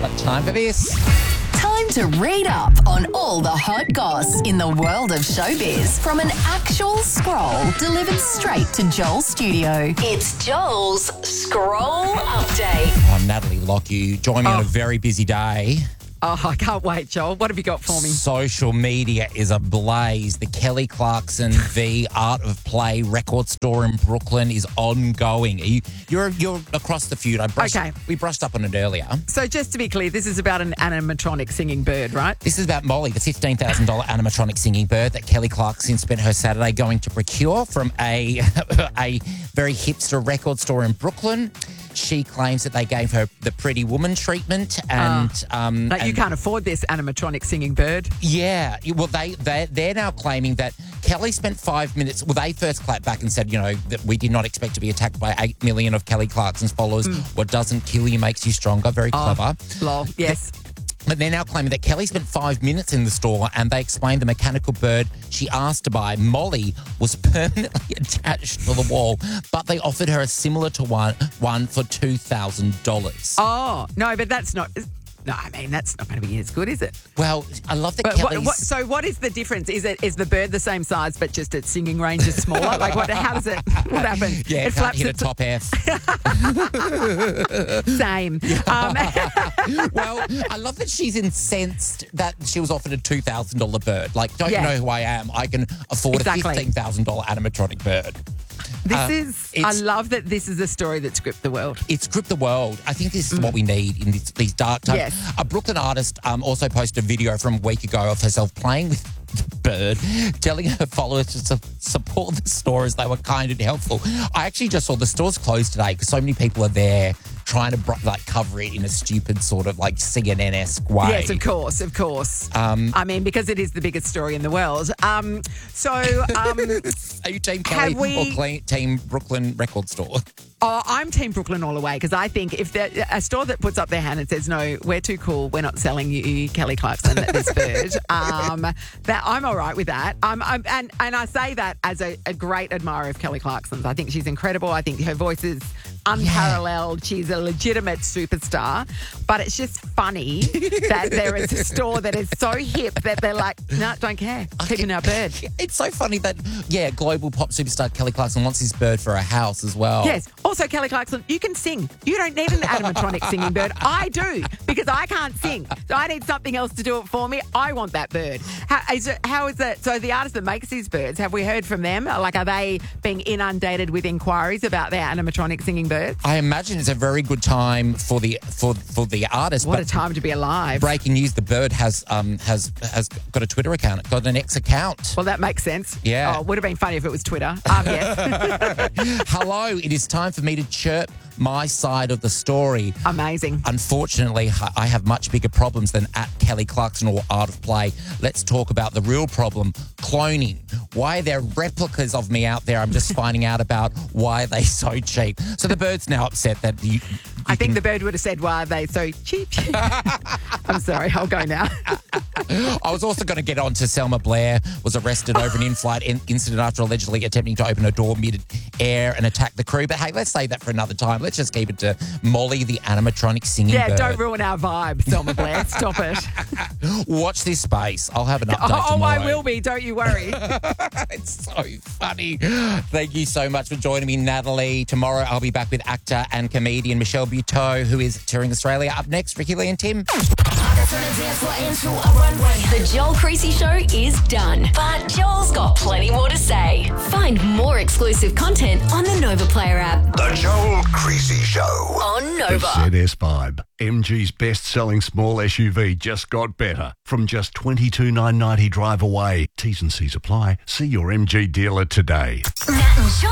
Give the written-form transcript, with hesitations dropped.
But time for this. Time to read up on all the hot goss in the world of showbiz from an actual scroll delivered straight to Joel's studio. It's Joel's Scroll Update. I'm Natalie Lockhew. Join me on a very busy day. Oh, I can't wait, Joel. What have you got for me? Social media is ablaze. The Kelly Clarkson v Art of Play record store in Brooklyn is ongoing. You're across the feud. We brushed up on it earlier. So just to be clear, this is about an animatronic singing bird, right? This is about Molly, the $15,000 animatronic singing bird that Kelly Clarkson spent her Saturday going to procure from a very hipster record store in Brooklyn. She claims that they gave her the Pretty Woman treatment, and you can't afford this animatronic singing bird. Yeah, well, they're now claiming that Kelly spent 5 minutes. Well, they first clapped back and said, that we did not expect to be attacked by 8 million of Kelly Clarkson's followers. What doesn't kill you makes you stronger. Very clever. Lol. Yes. But they're now claiming that Kelly spent 5 minutes in the store and they explained the mechanical bird she asked to buy, Molly, was permanently attached to the wall, but they offered her a similar to one for $2,000. Oh, no, but that's not... No, I mean, that's not going to be as good, is it? Well, I love that Kelly's... So what is the difference? Is the bird the same size but just its singing range is smaller? How does it... What happens? Yeah, it can't hit a top F. Same. Well, I love that she's incensed that she was offered a $2,000 bird. Don't you know who I am? I can afford a $15,000 animatronic bird. I love that this is a story that's gripped the world. It's gripped the world. I think this is what we need in these dark times. Yes. A Brooklyn artist also posted a video from a week ago of herself playing with the bird, telling her followers to support the store as they were kind and helpful. I actually just saw the store's closed today because so many people are there trying to cover it in a stupid sort of CNN-esque way. Yes, of course. I mean, because it is the biggest story in the world. Are you Team Kelly or Team Brooklyn Record Store? Oh, I'm Team Brooklyn all the way because I think if a store that puts up their hand and says, no, we're too cool, we're not selling you Kelly Clarkson this bird, that I'm all right with that. And I say that as a great admirer of Kelly Clarkson's. I think she's incredible. I think her voice is unparalleled. Yeah. She's a legitimate superstar. But it's just funny that there is a store that is so hip that they're like, no, don't care. Keeping our bird. It's so funny that, global pop superstar Kelly Clarkson wants his bird for a house as well. Yes. Also, Kelly Clarkson, you can sing. You don't need an animatronic singing bird. I do, because I can't sing. So I need something else to do it for me. I want that bird. How is that? So the artist that makes these birds, have we heard from them? Are they being inundated with inquiries about their animatronic singing birds? I imagine it's a very good time for the artist. What a time to be alive. Breaking news, the bird has got a Twitter account. It's got an X account. Well, that makes sense. Yeah. Oh, it would have been funny if it was Twitter. Yes. Hello, it is time for me to chirp my side of the story. Amazing. Unfortunately, I have much bigger problems than at Kelly Clarkson or Art of Play. Let's talk about the real problem, cloning. Why there are replicas of me out there, I'm just finding out about why they're so cheap. So the bird's now upset that I think the bird would have said, why are they so cheap? I'm sorry, I'll go now. I was also going to get on to Selma Blair was arrested over an in-flight incident after allegedly attempting to open a door mid-air and attack the crew. But hey, let's save that for another time. Let's just keep it to Molly, the animatronic singing bird. Don't ruin our vibe, Selma Blair. Stop it. Watch this space. I'll have an update tomorrow. I will be. Don't you worry. It's so funny. Thank you so much for joining me, Natalie. Tomorrow I'll be back with actor and comedian Michelle Buteau, who is touring Australia. Up next, Ricky Lee and Tim. The Joel Creasy Show is done, but Joel's got plenty more to say. Find more exclusive content on the Nova Player app. The Joel Creasy Show on Nova. The ZS Vibe, MG's best-selling small SUV, just got better. From just $22,990 drive away. T's and C's apply. See your MG dealer today. Nat and Joel.